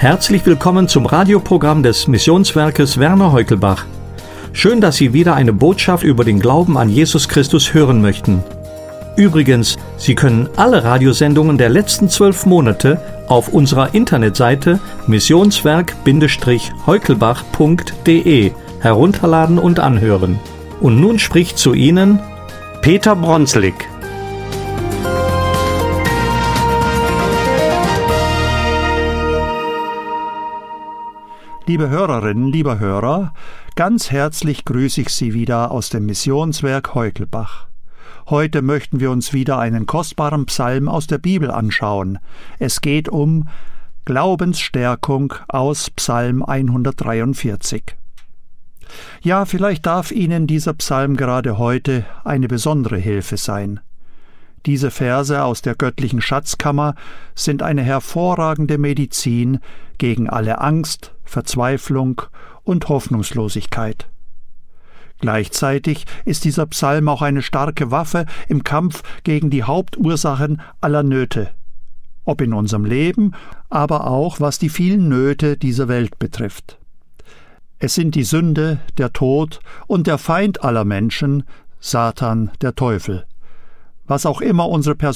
Herzlich willkommen zum Radioprogramm des Missionswerkes Werner Heukelbach. Schön, dass Sie wieder eine Botschaft über den Glauben an Jesus Christus hören möchten. Übrigens, Sie können alle Radiosendungen der letzten 12 Monate auf unserer Internetseite missionswerk-heukelbach.de herunterladen und anhören. Und nun spricht zu Ihnen Peter Bronslik. Liebe Hörerinnen, lieber Hörer, ganz herzlich grüße ich Sie wieder aus dem Missionswerk Heukelbach. Heute möchten wir uns wieder einen kostbaren Psalm aus der Bibel anschauen. Es geht um Glaubensstärkung aus Psalm 143. Ja, vielleicht darf Ihnen dieser Psalm gerade heute eine besondere Hilfe sein. Diese Verse aus der göttlichen Schatzkammer sind eine hervorragende Medizin gegen alle Angst, Verzweiflung und Hoffnungslosigkeit. Gleichzeitig ist dieser Psalm auch eine starke Waffe im Kampf gegen die Hauptursachen aller Nöte, ob in unserem Leben, aber auch was die vielen Nöte dieser Welt betrifft. Es sind die Sünde, der Tod und der Feind aller Menschen, Satan, der Teufel. Was auch immer unsere